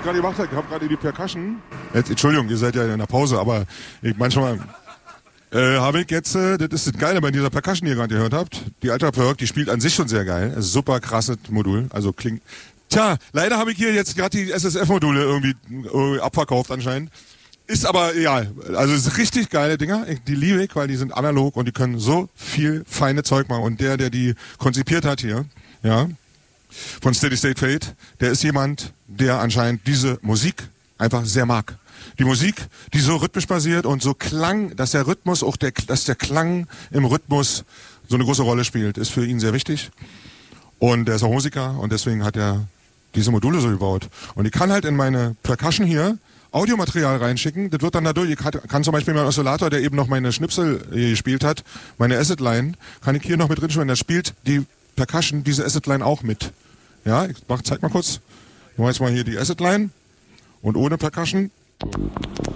gerade gemacht habe, ich habe gerade die Percussion. Jetzt, Entschuldigung, ihr seid ja in der Pause, aber manchmal habe ich jetzt, das ist das Geile bei dieser Percussion, die ihr gerade gehört habt. Die Ultra Perk, die spielt an sich schon sehr geil. Super krasses Modul, also klingt... Tja, leider habe ich hier jetzt gerade die SSF-Module irgendwie abverkauft anscheinend. Ist aber egal. Also es sind richtig geile Dinger. Die liebe ich, weil die sind analog und die können so viel feine Zeug machen. Und der die konzipiert hat hier, ja, von Steady State Fate, der ist jemand, der anscheinend diese Musik einfach sehr mag. Die Musik, die so rhythmisch basiert und so Klang, dass der Rhythmus auch dass der Klang im Rhythmus so eine große Rolle spielt, ist für ihn sehr wichtig. Und er ist auch Musiker und deswegen hat er diese Module so gebaut. Und ich kann halt in meine Percussion hier Audiomaterial reinschicken, das wird dann dadurch, ich kann zum Beispiel meinen Oszillator, der eben noch meine Schnipsel gespielt hat, meine Acid Line, kann ich hier noch mit drin spielen, da spielt die Percussion diese Acid Line auch mit. Ja, zeig mal kurz, ich mache jetzt mal hier die Acid Line und ohne Percussion.